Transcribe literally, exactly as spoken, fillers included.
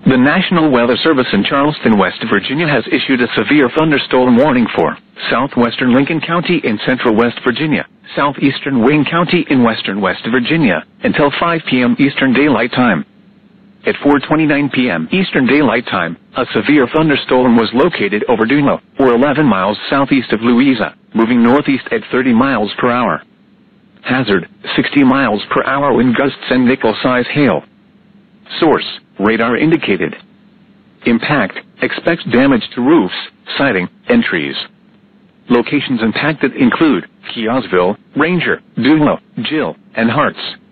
The National Weather Service in Charleston, West Virginia has issued a severe thunderstorm warning for southwestern Lincoln County in central West Virginia, southeastern Wayne County in western West Virginia, until five p m Eastern Daylight Time. At four twenty-nine p m Eastern Daylight Time, a severe thunderstorm was located over Duno, or eleven miles southeast of Louisa, moving northeast at thirty miles per hour. Hazard, sixty miles per hour wind gusts and nickel-size hail. Source, radar indicated. Impact, expects damage to roofs, siding, and trees. Locations impacted include Kiosville, Ranger, Duno, Gill, and Harts.